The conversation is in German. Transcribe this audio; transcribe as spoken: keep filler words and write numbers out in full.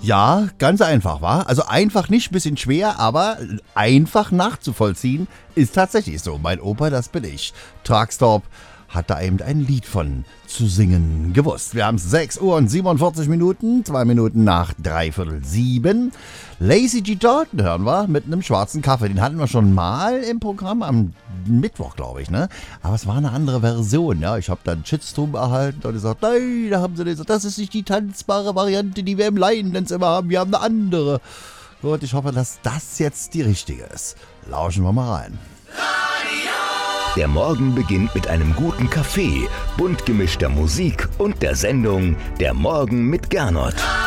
Ja, ganz einfach, war. Also einfach nicht, bisschen schwer, aber einfach nachzuvollziehen ist tatsächlich so. Mein Opa, das bin ich. Truckstop hat da eben ein Lied von zu singen gewusst. Wir haben sechs Uhr und siebenundvierzig Minuten, zwei Minuten nach dreiviertel sieben. Lazy G. Dalton hören wir mit einem schwarzen Kaffee. Den hatten wir schon mal im Programm am Mittwoch, glaube ich, ne? Aber es war eine andere Version, ja. Ich habe dann Shitstorm erhalten und gesagt, nein, da haben sie gesagt, das ist nicht die tanzbare Variante, die wir im Line-Dance immer haben. Wir haben eine andere. Gut, ich hoffe, dass das jetzt die richtige ist. Lauschen wir mal rein. Der Morgen beginnt mit einem guten Kaffee, bunt gemischter Musik und der Sendung Der Morgen mit Gernot.